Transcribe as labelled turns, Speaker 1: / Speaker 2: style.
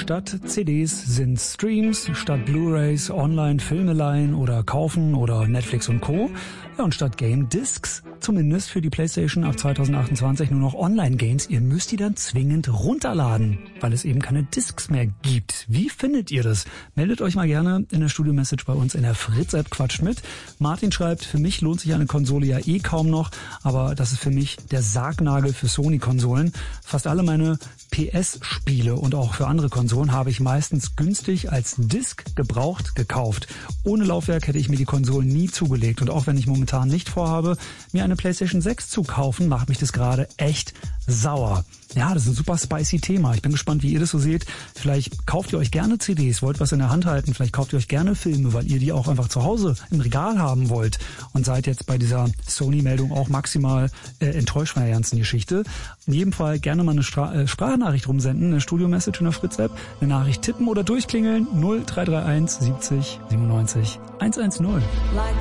Speaker 1: Statt CDs sind Streams, statt Blu-rays Online-Filme leihen oder kaufen oder Netflix und Co. Ja, und statt Game Discs, zumindest für die PlayStation ab 2028 nur noch Online-Games. Ihr müsst die dann zwingend runterladen, weil es eben keine Discs mehr gibt. Wie findet ihr das? Meldet euch mal gerne in der Studio-Message bei uns in der Fritz-App, quatscht mit. Martin schreibt, für mich lohnt sich eine Konsole ja eh kaum noch, aber das ist für mich der Sargnagel für Sony-Konsolen. Fast alle meine PS-Spiele und auch für andere Konsolen habe ich meistens günstig als Disc gebraucht gekauft. Ohne Laufwerk hätte ich mir die Konsolen nie zugelegt. Und auch wenn ich momentan nicht vorhabe, mir eine PlayStation 6 zu kaufen, macht mich das gerade echt sauer. Ja, das ist ein super spicy Thema. Ich bin gespannt, wie ihr das so seht. Vielleicht kauft ihr euch gerne CDs, wollt was in der Hand halten. Vielleicht kauft ihr euch gerne Filme, weil ihr die auch einfach zu Hause im Regal haben wollt. Und seid jetzt bei dieser Sony-Meldung auch maximal enttäuscht von der ganzen Geschichte. In jedem Fall gerne mal eine Sprachnachricht rumsenden, eine Studio-Message in der Fritz-App, eine Nachricht tippen oder durchklingeln 0331 70 97 110.